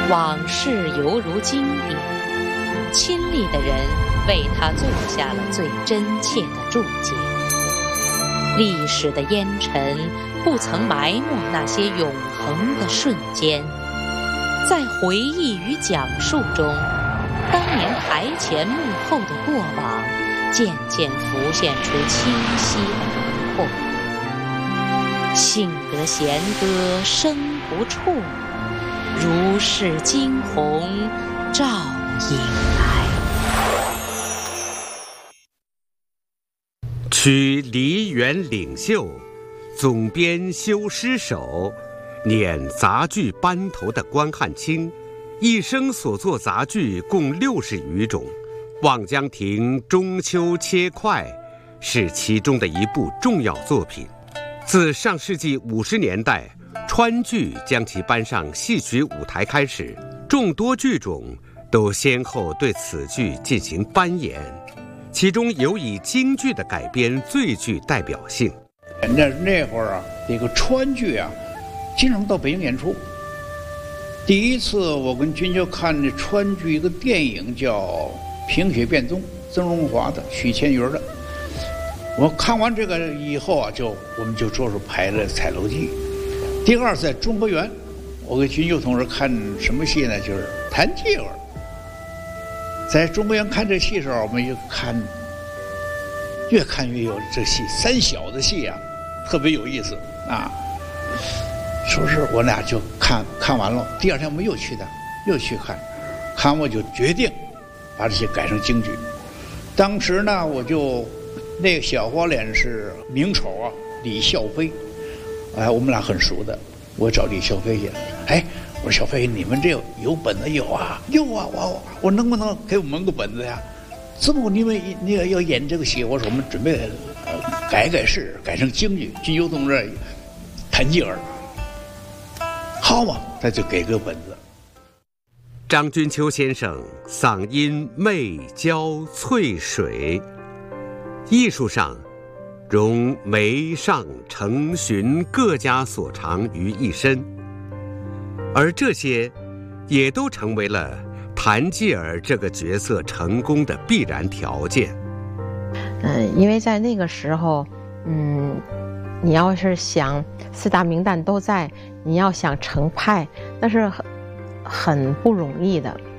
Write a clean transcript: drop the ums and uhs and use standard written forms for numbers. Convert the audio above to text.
往事犹如经典，亲历的人为他做下了最真切的注解。历史的烟尘不曾埋没那些永恒的瞬间，在回忆与讲述中，当年台前幕后的过往渐渐浮现出清晰的轮廓。幸得弦歌声不辍，如是惊鸿照影来。 取梨园领袖，总编修诗手，念杂剧班头的关汉卿，一生所作杂剧共60余种，《望江亭》《中秋切块》是其中的一部重要作品。自上世纪50年代川剧将其搬上戏曲舞台开始，众多剧种都先后对此剧进行搬演，其中有以京剧的改编最具代表性。 那会儿啊，这个川剧啊经常到北京演出。第一次我跟君秋看这川剧一个电影叫《平雪变宗》，曾荣华的、许千云的。我看完这个以后啊，我们就着手排了《彩楼记》。第二次在中和园，我跟君秋同志看什么戏呢？就是《谭继儿》。在中和园看这戏的时候，我们就看，越看越有这戏，三小的戏啊，特别有意思啊。说是我俩就看完了，第二天我们又去看，看完我就决定把这些改成京剧。当时呢，那个小花脸是名丑啊，李孝飞，我们俩很熟的，我找李孝飞去，我说小飞，你们这有本子？有啊，我能不能给我们个本子呀？这么你们那个要演这个戏，我说我们准备改试，改成京剧，君秋同志谭继儿。好嘛，他就给个本子。 张君秋先生嗓音媚娇翠水，艺术上融梅上承荀各家所长于一身，而这些也都成为了谭继儿这个角色成功的必然条件。 因为在那个时候，你要是想四大名旦都在，你要想成派，那是很不容易的。